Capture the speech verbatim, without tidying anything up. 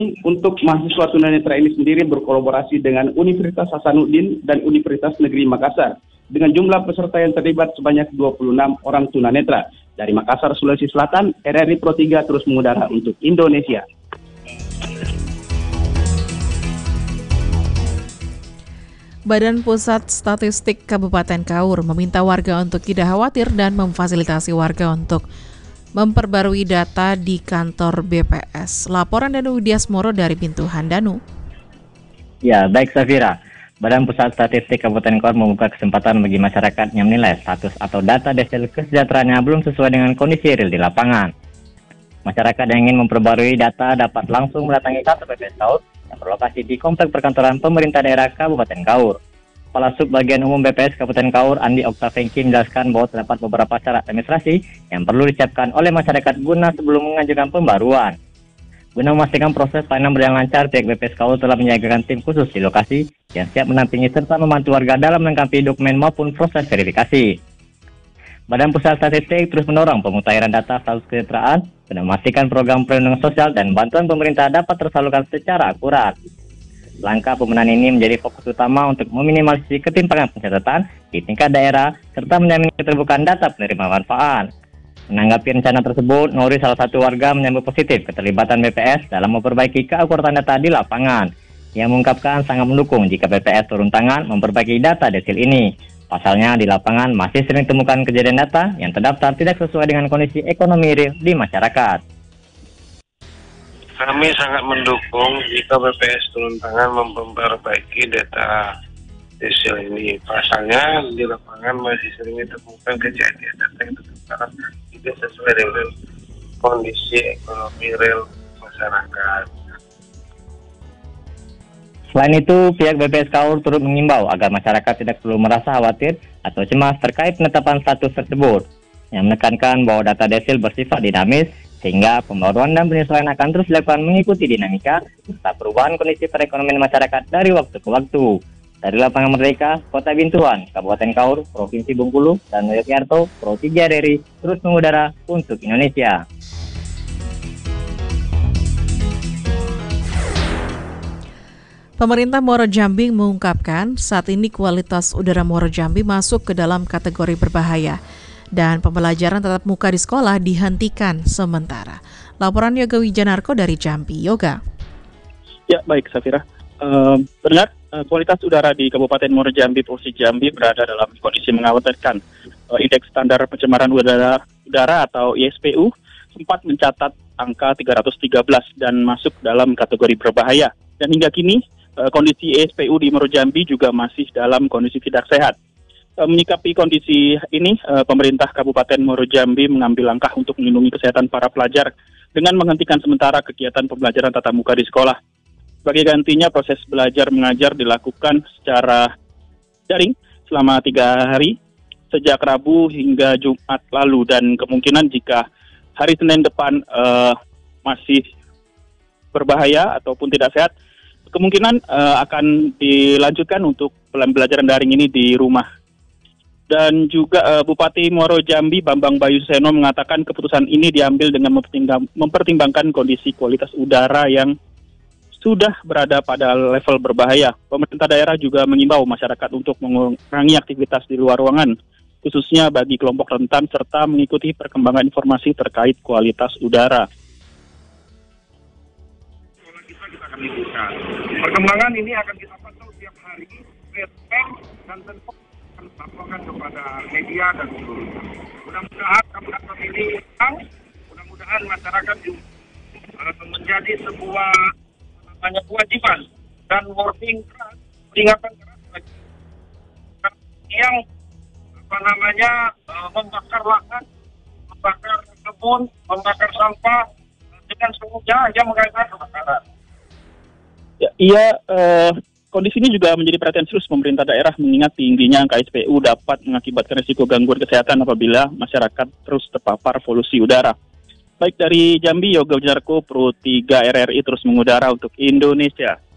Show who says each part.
Speaker 1: Untuk mahasiswa tunanetra ini sendiri berkolaborasi dengan Universitas Hasanuddin dan Universitas Negeri Makassar dengan jumlah peserta yang terlibat sebanyak dua puluh enam orang tunanetra. Dari Makassar, Sulawesi Selatan, R R I Pro tiga terus mengudara untuk Indonesia.
Speaker 2: Badan Pusat Statistik Kabupaten Kaur meminta warga untuk tidak khawatir dan memfasilitasi warga untuk memperbarui data di kantor B P S. Laporan Danu Widiasmoro dari Pintu Handanu.
Speaker 3: Ya, baik Safira. Badan Pusat Statistik Kabupaten Kaur membuka kesempatan bagi masyarakat yang menilai status atau data desil kesejahteraannya belum sesuai dengan kondisi real di lapangan. Masyarakat yang ingin memperbarui data dapat langsung mendatangi kantor B P S Kaur yang berlokasi di Komplek Perkantoran Pemerintah Daerah Kabupaten Kaur. Kepala Sub Bagian Umum B P S Kabupaten Kaur, Andi Oktavengki, menjelaskan bahwa terdapat beberapa syarat administrasi yang perlu disiapkan oleh masyarakat guna sebelum mengajukan pembaruan. Guna memastikan proses pelayanan berjalan lancar, pihak B P S Kaur telah menyiagakan tim khusus di lokasi yang siap menampingi serta membantu warga dalam melengkapi dokumen maupun proses verifikasi. Badan Pusat Statistik terus mendorong pemutahiran data status kesejahteraan dan memastikan program perlindungan sosial dan bantuan pemerintah dapat tersalurkan secara akurat. Langkah pemenahan ini menjadi fokus utama untuk meminimalisasi ketimpangan pencatatan di tingkat daerah serta menjamin keterbukaan data penerima manfaat. Menanggapi rencana tersebut, Nuri, salah satu warga, menyambut positif keterlibatan B P S dalam memperbaiki keakuratan data di lapangan. Ia mengungkapkan sangat mendukung jika B P S turun tangan memperbaiki data desil ini. Pasalnya di lapangan masih sering temukan kejadian data yang terdaftar tidak sesuai dengan kondisi ekonomi real di masyarakat.
Speaker 4: Kami sangat mendukung jika B P S turun tangan memperbaiki data desil ini. Pasalnya di lapangan masih sering ditemukan kejadian data yang terdaftar tidak sesuai dengan kondisi ekonomi real masyarakat.
Speaker 3: Selain itu, pihak B P S Kaur turut mengimbau agar masyarakat tidak perlu merasa khawatir atau cemas terkait penetapan status tersebut, yang menekankan bahwa data desil bersifat dinamis, sehingga pembaruan dan penyesuaian akan terus dilakukan mengikuti dinamika serta perubahan kondisi perekonomian masyarakat dari waktu ke waktu. Dari Lapangan Merdeka, Kota Bintuan, Kabupaten Kaur, Provinsi Bengkulu, dan Yogyakarta, Pro tiga R R I terus mengudara untuk Indonesia.
Speaker 2: Pemerintah Muaro Jambi mengungkapkan saat ini kualitas udara Muaro Jambi masuk ke dalam kategori berbahaya dan pembelajaran tatap muka di sekolah dihentikan sementara. Laporan Yoga Wijanarko dari Jambi. Yoga.
Speaker 5: Ya, baik Safira. Uh, benar, uh, kualitas udara di Kabupaten Muaro Jambi, Provinsi Jambi berada dalam kondisi mengkhawatirkan. Uh, Indeks Standar Pencemaran Udara, udara atau I S P U sempat mencatat angka tiga ratus tiga belas dan masuk dalam kategori berbahaya. Dan hingga kini, kondisi I S P U di Muaro Jambi juga masih dalam kondisi tidak sehat. Menyikapi kondisi ini, pemerintah Kabupaten Muaro Jambi mengambil langkah untuk melindungi kesehatan para pelajar dengan menghentikan sementara kegiatan pembelajaran tatap muka di sekolah. Sebagai gantinya, proses belajar mengajar dilakukan secara daring selama tiga hari, sejak Rabu hingga Jumat lalu, dan kemungkinan jika hari Senin depan uh, masih berbahaya ataupun tidak sehat, kemungkinan uh, akan dilanjutkan untuk pembelajaran daring ini di rumah. Dan juga uh, Bupati Muaro Jambi Bambang Bayu Seno mengatakan keputusan ini diambil dengan mempertimbang, mempertimbangkan kondisi kualitas udara yang sudah berada pada level berbahaya. Pemerintah daerah juga mengimbau masyarakat untuk mengurangi aktivitas di luar ruangan, khususnya bagi kelompok rentan, serta mengikuti perkembangan informasi terkait kualitas udara.
Speaker 6: Perkembangan ini akan kita pantau setiap hari, respon dan tentu akan laporkan kepada media dan seluruhnya. Mudah-mudahan kabupaten ini, mudah-mudahan masyarakat juga uh, menjadi sebuah namanya kewajiban dan warning keras, peringatan keras bagi yang apa namanya uh, membakar lahan, membakar kebun, membakar sampah dengan sengaja yang mengakibatkan kebakaran.
Speaker 5: Ya, iya, eh, kondisi ini juga menjadi perhatian serius pemerintah daerah mengingat tingginya angka I S P U dapat mengakibatkan risiko gangguan kesehatan apabila masyarakat terus terpapar polusi udara. Baik dari Jambi, Yoga Wijanarko, Pro tiga R R I terus mengudara untuk Indonesia.